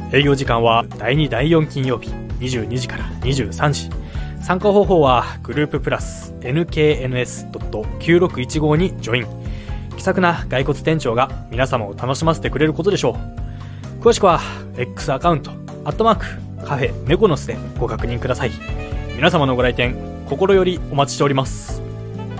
営業時間は第2第4金曜日22時から23時。参加方法はグループプラス nkns.9615 にジョイン。気さくな骸骨店長が皆様を楽しませてくれることでしょう。詳しくは X アカウントカフェメコノスでご確認ください。皆様のご来店心よりお待ちしております。